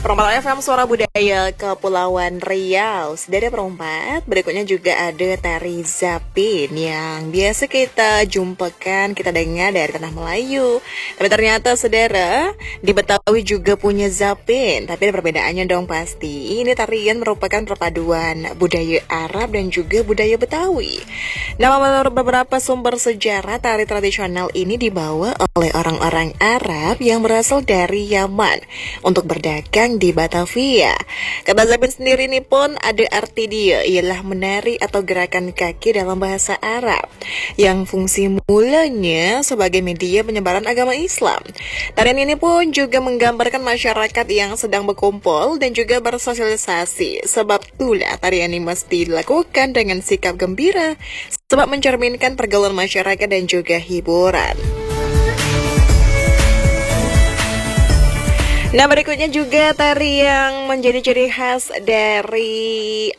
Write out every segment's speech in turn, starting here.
Perompak FM Suara Budaya Kepulauan Riau. Saudara perompak, berikutnya juga ada tari Zapin yang biasa kita jumpakan, kita dengar dari tanah Melayu. Tapi ternyata saudara, di Betawi juga punya Zapin. Tapi ada perbedaannya dong pasti. Ini tarian merupakan perpaduan budaya Arab dan juga budaya Betawi. Nah, menurut beberapa sumber sejarah, tari tradisional ini dibawa oleh orang-orang Arab yang berasal dari Yaman untuk berdagang di Batavia. Kata Zapin sendiri ini pun ada arti dia, ialah menari atau gerakan kaki dalam bahasa Arab yang fungsi mulanya sebagai media penyebaran agama Islam. Tarian ini pun juga menggambarkan masyarakat yang sedang berkumpul dan juga bersosialisasi. Sebab itulah tarian ini mesti dilakukan dengan sikap gembira sebab mencerminkan pergaulan masyarakat dan juga hiburan. Nah, berikutnya juga tari yang menjadi ciri khas dari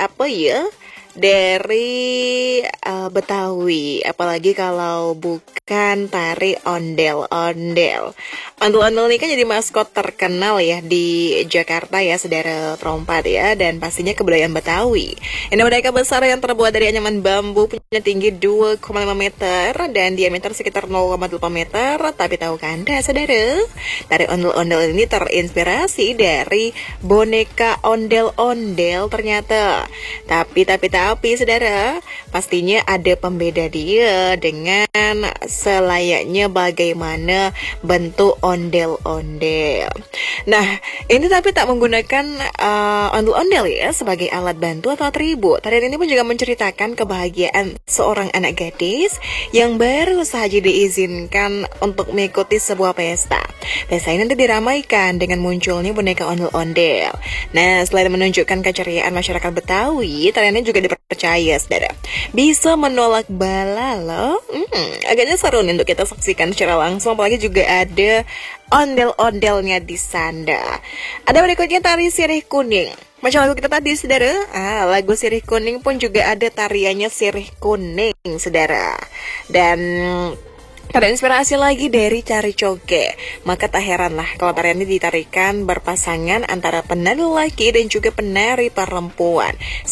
Betawi, apalagi kalau bukan tari ondel-ondel. Ondel-ondel ini kan jadi maskot terkenal ya di Jakarta ya, saudara perompak ya, dan pastinya kebudayaan Betawi. Ini boneka besar yang terbuat dari anyaman bambu, punya tinggi 2,5 meter dan diameter sekitar 0,8 meter. Tapi tahukah Anda, saudara, tari ondel-ondel ini terinspirasi dari boneka ondel-ondel ternyata. Tapi saudara, pastinya ada pembeda dia dengan selayaknya bagaimana bentuk ondel-ondel. Nah, ini tapi tak menggunakan ondel-ondel ya sebagai alat bantu atau atribut. Tarian ini pun juga menceritakan kebahagiaan seorang anak gadis yang baru saja diizinkan untuk mengikuti sebuah pesta. Pesta ini nanti diramaikan dengan munculnya boneka ondel-ondel. Nah, selain menunjukkan keceriaan masyarakat Betawi, tarian ini juga dipercaya, saudara, bisa menolak bala loh. Agaknya seru nih untuk kita saksikan secara langsung, apalagi juga ada ondel-ondelnya di sana. Ada berikutnya tari sirih kuning. Macam lagu kita tadi, saudara. Lagu sirih kuning pun juga ada tariannya sirih kuning, saudara. Dan ada inspirasi lagi dari tari coge. Maka tak heranlah kalau tarian ini ditarikan berpasangan antara penari laki dan juga penari perempuan.